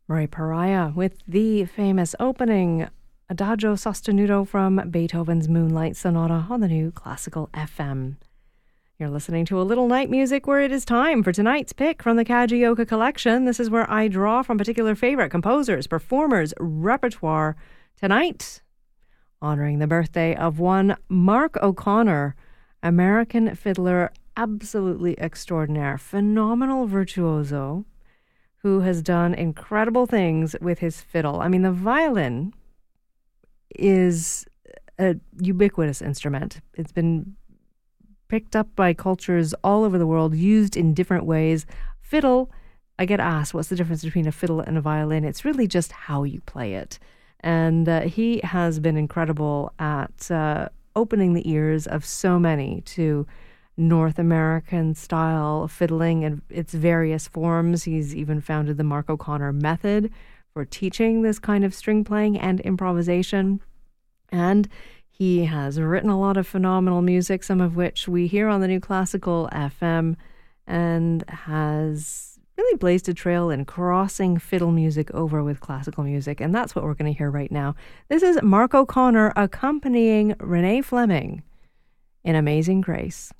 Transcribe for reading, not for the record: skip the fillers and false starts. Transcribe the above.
Roy Pariah with the famous opening Adagio Sostenuto from Beethoven's Moonlight Sonata on the New Classical FM. You're listening to a little night music where it is time for tonight's pick from the Kajioka collection. This is where I draw from particular favorite composers, performers, repertoire. Tonight, honoring the birthday of one Mark O'Connor, American fiddler, absolutely extraordinaire, phenomenal virtuoso, who has done incredible things with his fiddle. I mean, the violin is a ubiquitous instrument. It's been picked up by cultures all over the world, used in different ways. Fiddle, I get asked, what's the difference between a fiddle and a violin? It's really just how you play it. And he has been incredible at opening the ears of so many to North American style fiddling and its various forms. He's even founded the Mark O'Connor method for teaching this kind of string playing and improvisation. And he has written a lot of phenomenal music, some of which we hear on the New Classical FM, and has really blazed a trail in crossing fiddle music over with classical music. And that's what we're going to hear right now. This is Mark O'Connor accompanying Renee Fleming in Amazing Grace.